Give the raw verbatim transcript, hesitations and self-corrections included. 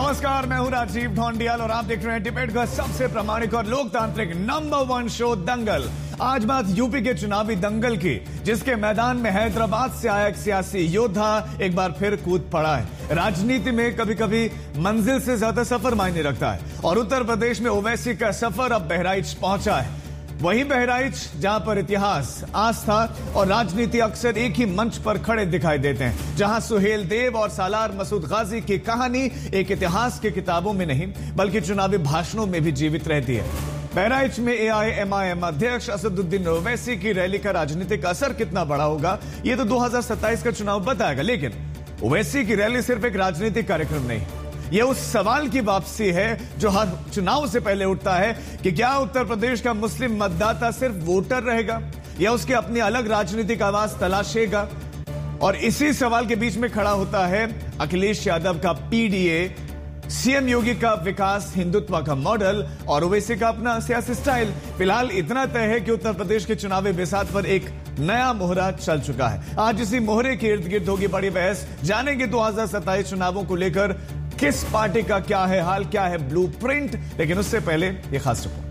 नमस्कार, मैं हूं राजीव ढोंडियाल और आप देख रहे हैं डिबेट का सबसे प्रामाणिक और लोकतांत्रिक नंबर वन शो दंगल। आज बात यूपी के चुनावी दंगल की, जिसके मैदान में हैदराबाद से आया एक सियासी योद्धा एक बार फिर कूद पड़ा है। राजनीति में कभी कभी मंजिल से ज्यादा सफर मायने रखता है और उत्तर प्रदेश में ओवैसी का सफर अब बहराइच पहुंचा है। वही बहराइच जहां पर इतिहास, आस्था और राजनीति अक्सर एक ही मंच पर खड़े दिखाई देते हैं, जहां सुहेल देव और सालार मसूद गाजी की कहानी एक इतिहास की किताबों में नहीं बल्कि चुनावी भाषणों में भी जीवित रहती है। बहराइच में एआईएमआईएम अध्यक्ष असदुद्दीन ओवैसी की रैली का राजनीतिक असर कितना बड़ा होगा, यह तो दो हजार सत्ताईस का चुनाव बताएगा। लेकिन ओवैसी की रैली सिर्फ एक राजनीतिक कार्यक्रम नहीं, यह उस सवाल की वापसी है जो हर चुनाव से पहले उठता है कि क्या उत्तर प्रदेश का मुस्लिम मतदाता सिर्फ वोटर रहेगा या उसकी अपनी अलग राजनीतिक आवाज तलाशेगा। और इसी सवाल के बीच में खड़ा होता है अखिलेश यादव का पीडीए, सीएम योगी का विकास हिंदुत्व का मॉडल और ओवैसी का अपना सियासी स्टाइल। फिलहाल इतना तय है कि उत्तर प्रदेश के चुनावी बिसात पर एक नया मोहरा चल चुका है। आज इसी मोहरे के इर्द गिर्द होगी बड़ी बहस। जानेंगे दो हजार सत्ताईस चुनावों को लेकर किस पार्टी का क्या है हाल, क्या है ब्लूप्रिंट। लेकिन उससे पहले यह खास रिपोर्ट।